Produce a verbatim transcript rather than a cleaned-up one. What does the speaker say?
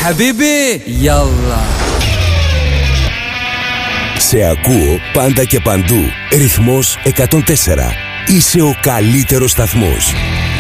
Χαμπίμπι, γιάλα. Σε ακούω πάντα και παντού. Ρυθμός εκατόν τέσσερα. Είσαι ο καλύτερος σταθμός.